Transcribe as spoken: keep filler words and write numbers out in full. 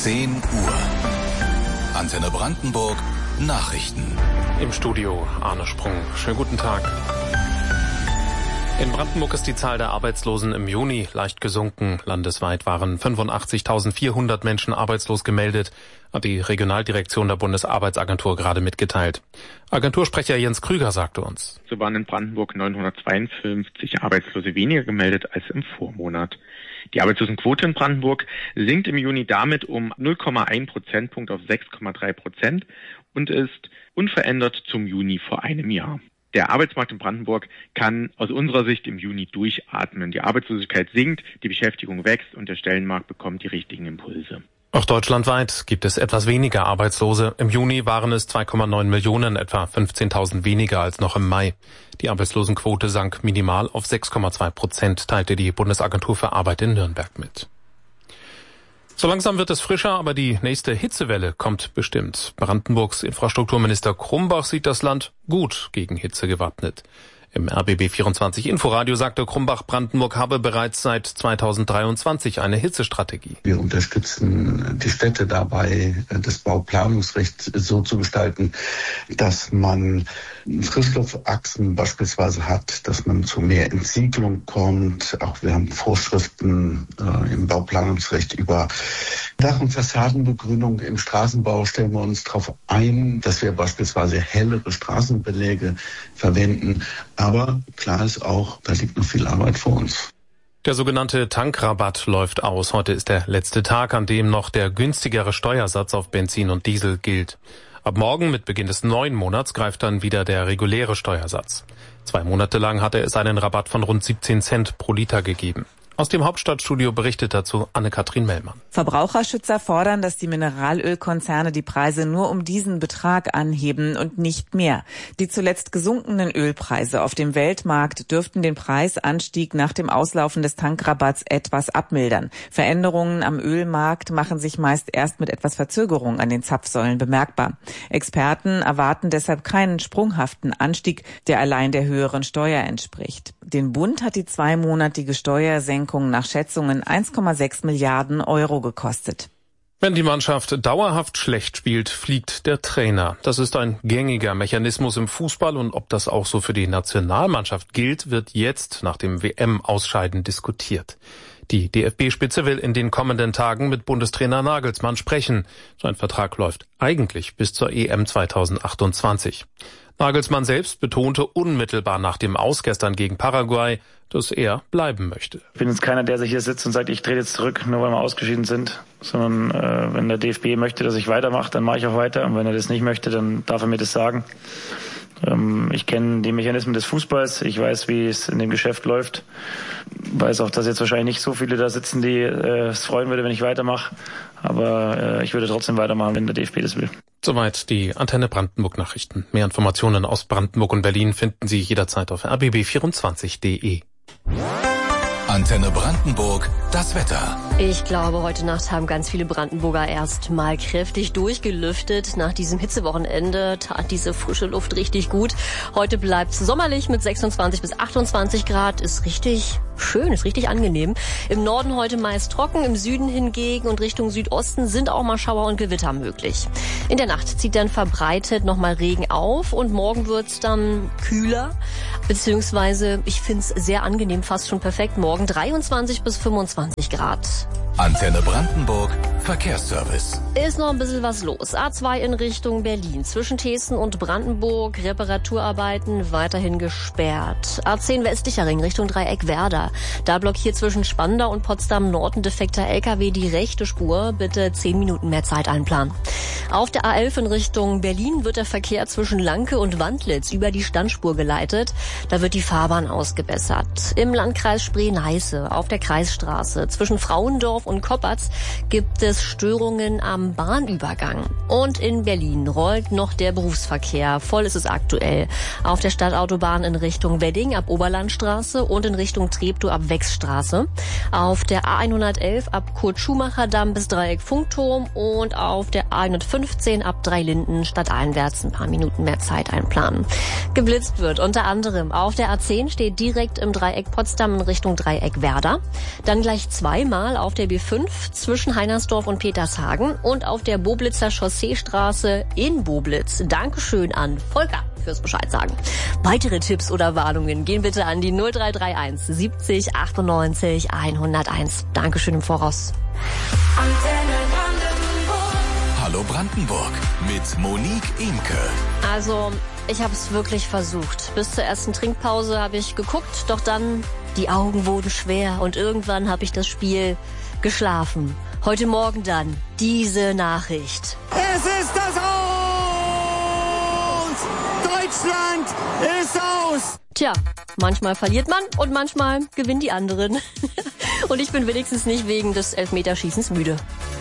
zehn Uhr. Antenne Brandenburg Nachrichten. Im Studio Arne Sprung. Schönen guten Tag. In Brandenburg ist die Zahl der Arbeitslosen im Juni leicht gesunken. Landesweit waren fünfundachtzigtausendvierhundert Menschen arbeitslos gemeldet, hat die Regionaldirektion der Bundesarbeitsagentur gerade mitgeteilt. Agentursprecher Jens Krüger sagte uns: So waren in Brandenburg neunhundertzweiundfünfzig Arbeitslose weniger gemeldet als im Vormonat. Die Arbeitslosenquote in Brandenburg sinkt im Juni damit um null Komma eins Prozentpunkt auf sechs Komma drei Prozent und ist unverändert zum Juni vor einem Jahr. Der Arbeitsmarkt in Brandenburg kann aus unserer Sicht im Juni durchatmen. Die Arbeitslosigkeit sinkt, die Beschäftigung wächst und der Stellenmarkt bekommt die richtigen Impulse. Auch deutschlandweit gibt es etwas weniger Arbeitslose. Im Juni waren es zwei Komma neun Millionen, etwa fünfzehntausend weniger als noch im Mai. Die Arbeitslosenquote sank minimal auf sechs Komma zwei Prozent, teilte die Bundesagentur für Arbeit in Nürnberg mit. So langsam wird es frischer, aber die nächste Hitzewelle kommt bestimmt. Brandenburgs Infrastrukturminister Krumbach sieht das Land gut gegen Hitze gewappnet. Im R B B vierundzwanzig Inforadio sagte Krumbach, Brandenburg habe bereits seit zweitausenddreiundzwanzig eine Hitzestrategie. Wir unterstützen die Städte dabei, das Bauplanungsrecht so zu gestalten, dass man Frischluftachsen beispielsweise hat, dass man zu mehr Entsiegelung kommt. Auch wir haben Vorschriften äh, im Bauplanungsrecht über Dach- und Fassadenbegrünung. Im Straßenbau stellen wir uns darauf ein, dass wir beispielsweise hellere Straßenbeläge verwenden. Aber klar ist auch, da liegt noch viel Arbeit vor uns. Der sogenannte Tankrabatt läuft aus. Heute ist der letzte Tag, an dem noch der günstigere Steuersatz auf Benzin und Diesel gilt. Ab morgen, mit Beginn des neuen Monats, greift dann wieder der reguläre Steuersatz. Zwei Monate lang hatte es einen Rabatt von rund siebzehn Cent pro Liter gegeben. Aus dem Hauptstadtstudio berichtet dazu Anne-Kathrin Mellmann. Verbraucherschützer fordern, dass die Mineralölkonzerne die Preise nur um diesen Betrag anheben und nicht mehr. Die zuletzt gesunkenen Ölpreise auf dem Weltmarkt dürften den Preisanstieg nach dem Auslaufen des Tankrabatts etwas abmildern. Veränderungen am Ölmarkt machen sich meist erst mit etwas Verzögerung an den Zapfsäulen bemerkbar. Experten erwarten deshalb keinen sprunghaften Anstieg, der allein der höheren Steuer entspricht. Den Bund hat die zweimonatige Steuersenkung nach Schätzungen eins Komma sechs Milliarden Euro gekostet. Wenn die Mannschaft dauerhaft schlecht spielt, fliegt der Trainer. Das ist ein gängiger Mechanismus im Fußball und ob das auch so für die Nationalmannschaft gilt, wird jetzt nach dem W M-Ausscheiden diskutiert. Die D F B-Spitze will in den kommenden Tagen mit Bundestrainer Nagelsmann sprechen. Sein Vertrag läuft eigentlich bis zur E M zweitausendachtundzwanzig. Nagelsmann selbst betonte unmittelbar nach dem Aus gestern gegen Paraguay, dass er bleiben möchte. Ich bin jetzt keiner, der sich hier sitzt und sagt, ich trete jetzt zurück, nur weil wir ausgeschieden sind, sondern äh, wenn der D F B möchte, dass ich weitermache, dann mache ich auch weiter, und wenn er das nicht möchte, dann darf er mir das sagen. Ähm, ich kenne die Mechanismen des Fußballs, ich weiß, wie es in dem Geschäft läuft, weiß auch, dass jetzt wahrscheinlich nicht so viele da sitzen, die äh, es freuen würde, wenn ich weitermache, aber äh, ich würde trotzdem weitermachen, wenn der D F B das will. Soweit die Antenne Brandenburg Nachrichten. Mehr Informationen aus Brandenburg und Berlin finden Sie jederzeit auf r b b vierundzwanzig punkt de. Antenne Brandenburg, das Wetter. Ich glaube, heute Nacht haben ganz viele Brandenburger erst mal kräftig durchgelüftet. Nach diesem Hitzewochenende tat diese frische Luft richtig gut. Heute bleibt es sommerlich mit sechsundzwanzig bis achtundzwanzig Grad. Ist richtig schön, ist richtig angenehm. Im Norden heute meist trocken, im Süden hingegen und Richtung Südosten sind auch mal Schauer und Gewitter möglich. In der Nacht zieht dann verbreitet nochmal Regen auf und morgen wird's dann kühler, beziehungsweise ich find's sehr angenehm, fast schon perfekt. Morgen dreiundzwanzig bis fünfundzwanzig Grad. Antenne Brandenburg, Verkehrsservice. Ist noch ein bisschen was los. A zwei in Richtung Berlin. Zwischen Thesen und Brandenburg Reparaturarbeiten weiterhin gesperrt. A zehn westlicher Ring Richtung Dreieck Werder. Da blockiert zwischen Spandau und Potsdam Nord ein defekter L K W die rechte Spur. Bitte zehn Minuten mehr Zeit einplanen. Auf der A elf in Richtung Berlin wird der Verkehr zwischen Lanke und Wandlitz über die Standspur geleitet. Da wird die Fahrbahn ausgebessert. Im Landkreis Spree-Neiße auf der Kreisstraße zwischen Frauendorf und Koppertz gibt es Störungen am Bahnübergang. Und in Berlin rollt noch der Berufsverkehr. Voll ist es aktuell. Auf der Stadtautobahn in Richtung Wedding ab Oberlandstraße und in Richtung Treptow ab Wechsstraße. Auf der A hundertelf ab Kurt-Schumacher-Damm bis Dreieck Funkturm und auf der A hundertfünfzehn ab Dreilinden stadteinwärts ein paar Minuten mehr Zeit einplanen. Geblitzt wird unter anderem auf der A zehn steht direkt im Dreieck Potsdam in Richtung Dreieck Werder. Dann gleich zweimal auf der B B fünf zwischen Heinersdorf und Petershagen und auf der Boblitzer Chausseestraße in Boblitz. Dankeschön an Volker fürs Bescheid sagen. Weitere Tipps oder Warnungen gehen bitte an die null drei drei eins siebzig achtundneunzig hunderteins. Dankeschön im Voraus. Hallo Brandenburg mit Monique Imke. Also, ich habe es wirklich versucht. Bis zur ersten Trinkpause habe ich geguckt, doch dann die Augen wurden schwer und irgendwann habe ich das Spiel geschlafen. Heute Morgen dann diese Nachricht. Es ist das Aus! Deutschland ist aus! Tja, manchmal verliert man und manchmal gewinnen die anderen. Und ich bin wenigstens nicht wegen des Elfmeterschießens müde.